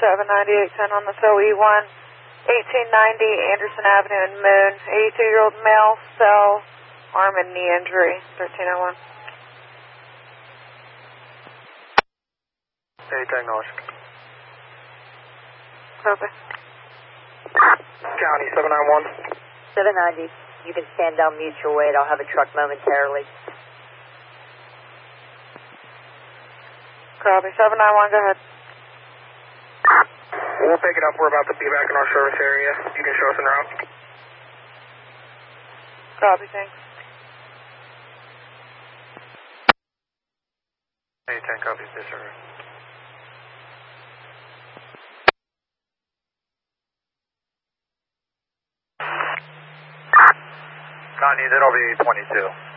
79810 on the SOE1, 1890 Anderson Avenue in Moon, 82-year-old male, cell, arm and knee injury, 1301. Hey, diagnostic. Copy. County 791. 790, you can stand down mutual aid. I'll have a truck momentarily. Copy. 791, go ahead. We'll pick it up. We're about to be back in our service area. You can show us en route. Copy, thanks. Hey, 10 copies, disregard. Connie, that'll be 22.